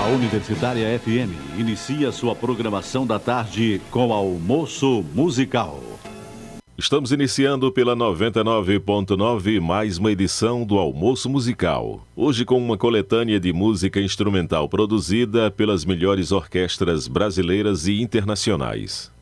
Universitária FM inicia sua programação da tarde com Almoço Musical. Estamos iniciando pela 99.9 mais uma edição do Almoço Musical. Hoje com uma coletânea de música instrumental produzida pelas melhores orquestras brasileiras e internacionais.